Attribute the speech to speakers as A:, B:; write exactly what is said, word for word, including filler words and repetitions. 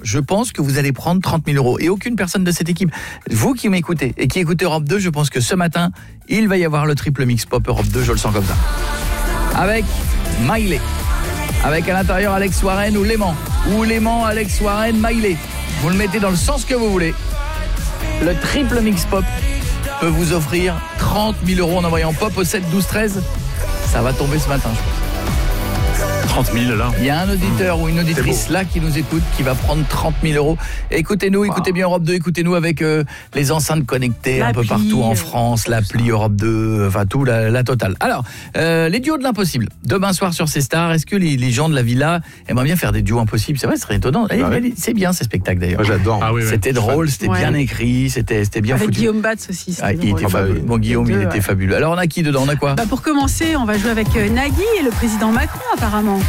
A: je pense que vous allez prendre trente mille euros. Et aucune personne de cette équipe, vous qui m'écoutez et qui écoutez Europe deux, je pense que ce matin, il va y avoir le triple mix pop Europe deux, je le sens comme ça. Avec Miley. Avec à l'intérieur Alex Warren ou Léman. Ou Léman, Alex Warren, Miley. Vous le mettez dans le sens que vous voulez. Le triple mix pop peut vous offrir trente mille euros en envoyant pop au sept douze treize. Ça va tomber ce matin, je pense.
B: trente mille là.
A: Il y a un auditeur ou une auditrice là qui nous écoute, qui va prendre trente mille euros. Écoutez-nous, écoutez bien Europe deux, écoutez-nous avec euh, les enceintes connectées un peu partout en France, l'appli Europe deux, enfin tout, la, la totale. Alors, euh, les duos de l'impossible. Demain soir sur C Star, est-ce que les, les gens de la villa aimeraient bien faire des duos impossibles? C'est vrai, ce serait étonnant. Ah ouais. C'est bien ces spectacles d'ailleurs.
C: Moi j'adore.
A: Ah oui, ouais. C'était drôle, c'était ouais. bien écrit, c'était c'était bien
D: avec
A: foutu.
D: Guillaume Batz aussi, c'était
A: ah, il était fabuleux. Bon, Guillaume, deux, il était ouais. fabuleux. Alors on a qui dedans? On a quoi?
D: Bah, pour commencer, on va jouer avec euh, Nagui et le président Macron apparemment.